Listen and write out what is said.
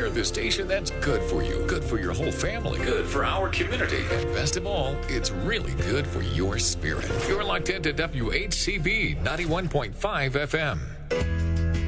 We're the station that's good for you, good for your whole family, good for our community, and best of all, it's really good for your spirit. You're locked into WHCV 91.5 FM.